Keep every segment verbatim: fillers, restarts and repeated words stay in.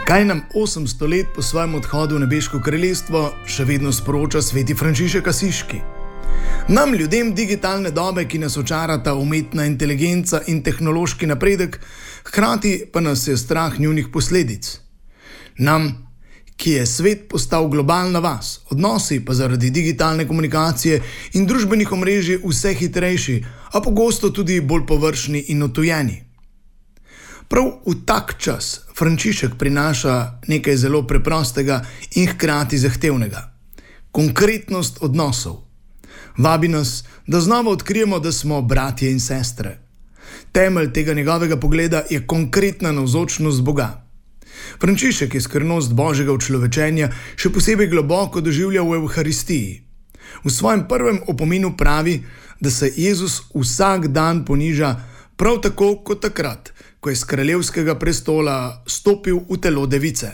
Kaj nam osemsto let po svojem odhodu v nebeško kraljestvo še vedno sporoča sveti Frančišek Asiški? Nam, ljudem digitalne dobe, ki nas očarata umetna inteligenca in tehnološki napredek, hkrati pa nas je strah njunih posledic. Nam, ki je svet postal globalna vas, odnosi pa zaradi digitalne komunikacije in družbenih omrežij vse hitrejši, a pogosto tudi bolj površni in odtujeni. Prav v tak čas Frančišek prinaša nekaj zelo preprostega in hkrati zahtevnega. Konkretnost odnosov. Vabi nas, da znova odkrijemo, da smo bratje in sestre. Temelj tega njegovega pogleda je konkretna navzočnost Boga. Frančišek je skrivnost Božjega učlovečenja še posebej globoko doživljal v Evharistiji. V svojem prvem opominu pravi, da se Jezus vsak dan poniža prav tako kot takrat, ko je z kraljevskega prestola stopil v telo device.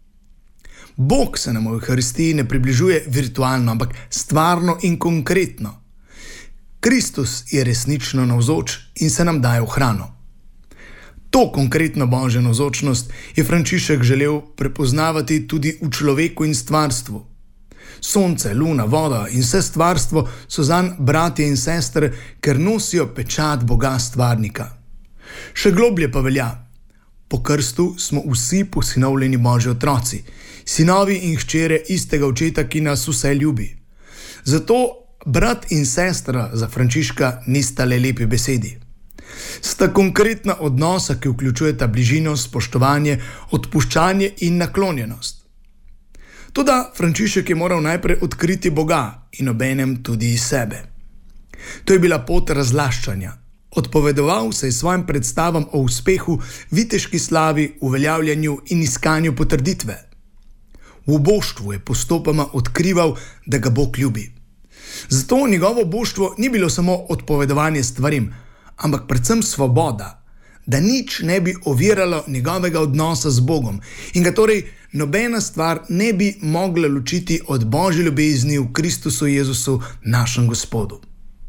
Bog se nam v Evharistiji ne približuje virtualno, ampak stvarno in konkretno. Kristus je resnično navzoč in se nam daje v hrano. To konkretno Božjo navzočnost je Frančišek želel prepoznavati tudi v človeku in stvarstvu. Sonce, luna, voda in vse stvarstvo so zanj bratje in sestre, ker nosijo pečat Boga stvarnika. Še globlje pa velja. Po krstu smo vsi posinovljeni Božji otroci, sinovi in hčere istega očeta, ki nas vse ljubi. Zato brat in sestra za Frančiška nista le lepi besedi. Sta konkretna odnosa, ki vključujeta bližino, spoštovanje, odpuščanje in naklonjenost. Toda Frančišek je moral najprej odkriti Boga in obenem tudi iz sebe. To je bila pot razlaščanja. Odpovedoval se je svojim predstavam o uspehu, viteški slavi, uveljavljanju in iskanju potrditve. V boštvu je postopoma odkrival, da ga Bog ljubi. Zato njegovo boštvo ni bilo samo odpovedovanje stvarim, ampak predvsem svoboda, da nič ne bi oviralo njegovega odnosa z Bogom in ga torej nobena stvar ne bi mogla ločiti od Božje ljubezni v Kristusu Jezusu, našem Gospodu.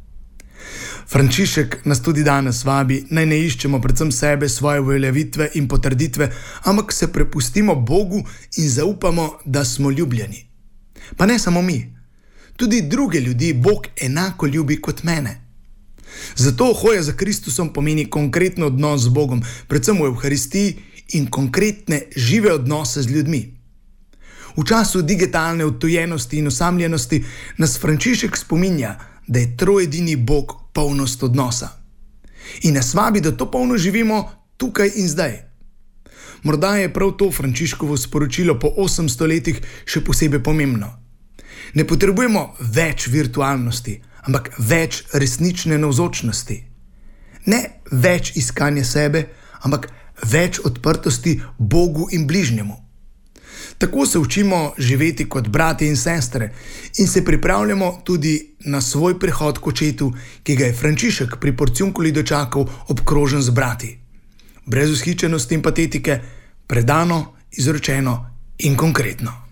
Frančišek nas tudi danes vabi, naj ne iščemo predvsem sebe, svoje uveljavitve in potrditve, ampak se prepustimo Bogu in zaupamo, da smo ljubljeni. Pa ne samo mi, tudi druge ljudi Bog enako ljubi kot mene. Zato hoja za Kristusom pomeni konkretno odnos z Bogom, predvsem v Evharistiji in konkretne žive odnose z ljudmi. V času digitalne odtujenosti in osamljenosti nas Frančišek spominja, da je troedini Bog polnost odnosa. In nas vabi, da to polno živimo tukaj in zdaj. Morda je prav to Frančiškovo sporočilo po osemsto letih še posebej pomembno. Ne potrebujemo več virtualnosti, ampak več resnične navzočnosti. Ne več iskanja sebe, ampak več odprtosti Bogu in bližnjemu. Tako se učimo živeti kot bratje in sestre in se pripravljamo tudi na svoj prehod k očetu, ki ga je Frančišek pri Porciunkuli dočakal obkrožen z brati. Brez vzhičenosti in patetike, predano, izročeno in konkretno.